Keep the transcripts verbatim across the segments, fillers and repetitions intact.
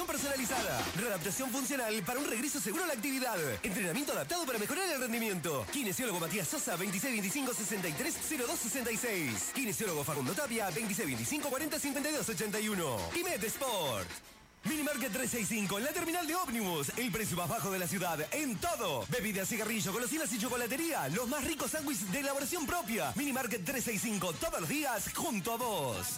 atención personalizada. Readaptación funcional para un regreso seguro a la actividad. Entrenamiento adaptado para mejorar el rendimiento. Kinesiólogo Matías Sosa, veintiséis veinticinco sesenta y tres cero dos sesenta y seis. Kinesiólogo Facundo Tapia, veintiséis veinticinco cuarenta cincuenta y dos ochenta y uno. Pimet Sport. Minimarket trescientos sesenta y cinco, en la terminal de ómnibus. El precio más bajo de la ciudad, en todo. Bebidas, cigarrillo, golosinas y chocolatería. Los más ricos sándwiches de elaboración propia. Minimarket trescientos sesenta y cinco, todos los días, junto a vos.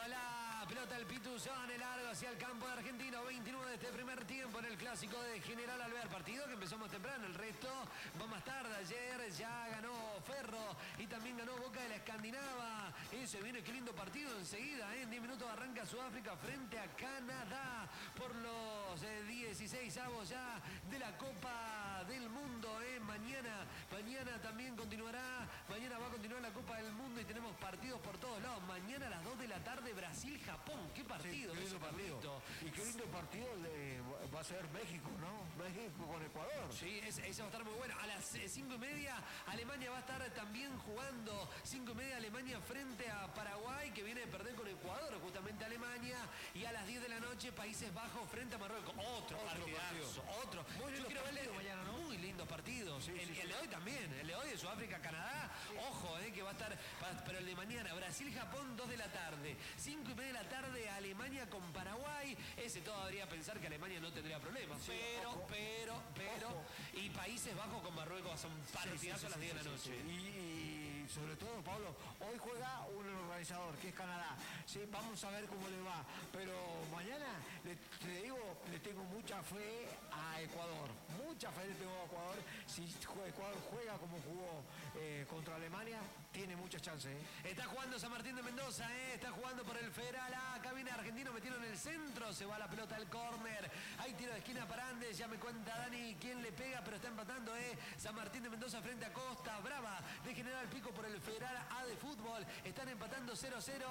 La pelota del Pituzón, el largo hacia el campo de Argentino. veintinueve de este primer tiempo en el clásico de General Alvear. Partido que empezó más temprano. El resto va más tarde. Ayer ya ganó Ferro y también ganó Boca de la Escandinava. Y se viene, qué lindo partido enseguida. ¿eh? En diez minutos arranca Sudáfrica frente a Canadá por los eh, dieciséis avos ya de la Copa del Mundo. ¿eh? Mañana, mañana también continuará. Mañana va a continuar la Copa del Mundo y tenemos partidos por todos lados. Mañana a las dos de la tarde, Brasil-Japón. Qué partido. Sí, qué lindo partido. Y qué lindo partido de, va a ser México, ¿no? México con Ecuador. Sí, ese, ese va a estar muy bueno. A las eh, cinco y media, Alemania va a estar también jugando. Cinco y media, Alemania frente a Paraguay, que viene de perder con Ecuador, justamente Alemania. Y a las diez de la noche, Países Bajos frente a Marruecos. Otro, otro partidazo. Otro. Muy lindo Yo quiero verle mañana, ¿no? Muy lindos partidos. Sí, el, sí, sí. el de hoy también. El de hoy de Sudáfrica, Canadá. Ojo, eh, que va a estar. Pero el de mañana, Brasil-Japón, dos de la tarde. cinco y media de la tarde, Alemania con Paraguay. Ese todo habría pensar que Alemania no tendría problemas. Sí, pero, ojo. pero, pero. Ojo. Y Países Bajos con Marruecos son partidazos a las diez de la noche. Sí, sí. Y, y sobre todo, Pablo, hoy juega un organizador que es Canadá. Sí, vamos a ver cómo le va. Pero mañana, le, te digo, le tengo mucha fe a Ecuador. Mucha fe le tengo a Ecuador. Si Ecuador juega como jugó eh, contra Alemania, tiene muchas chances. ¿eh? Está jugando San Martín de Mendoza, ¿eh? Está jugando por el Federal A. Acá viene Argentino, metieron en el centro. Se va la pelota al córner. Hay tiro de esquina para Andes. Ya me cuenta Dani quién le pega, pero está empatando, ¿eh? San Martín de Mendoza frente a Costa Brava de General Pico por el Federal A de fútbol. Están empatando cero cero.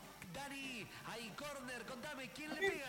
Dani, hay córner. Contame, ¿quién le pega?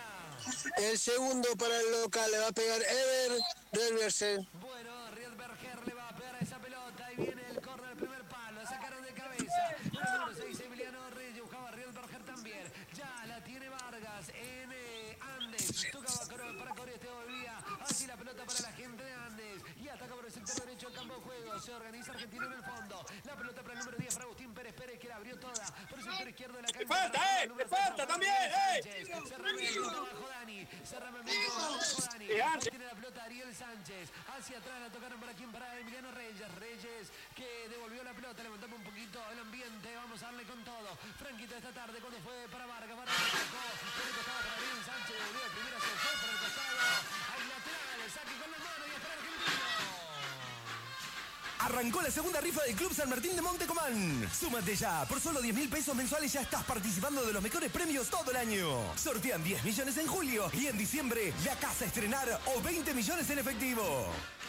El segundo para el local le va a pegar Ever Delversen. Bueno, Riedberger le va a pegar a esa pelota. Ahí viene el córner, el primer palo. La sacaron de cabeza. El número seis, Emiliano Reyes. Buscaba a Riedberger también. Ya la tiene Vargas en eh, Andes. Tocaba para Corea, este volvía. Así la pelota para la gente de Andes. Y ataca por el sector derecho del campo de juego. Se organiza Argentino en el fondo. La pelota para el número diez, para Agustín Pérez Pérez, que la abrió toda por el sector izquierdo de la cancha. ¡Falta, eh! ¡Te falta también, eh! Se remete el minuto bajo Dani. Se remete el minuto bajo Dani. Ahí tiene la pelota Ariel Sánchez. Hacia atrás la tocaron para quien, para Emiliano Reyes. Reyes que devolvió la pelota. Levantamos un poquito el ambiente. Vamos a darle con todo. Franquita esta tarde cuando fue para Vargas. Vargas tocó. Por el costado para Ariel Sánchez. Devolvió el primero. Se fue por el costado. Al lateral. Saque con las manos y es para Argentino. Arrancó la segunda rifa del Club San Martín de Montecomán. Súmate ya. Por solo diez mil pesos mensuales ya estás participando de los mejores premios todo el año. Sortean diez millones en julio y en diciembre la casa a estrenar o veinte millones en efectivo.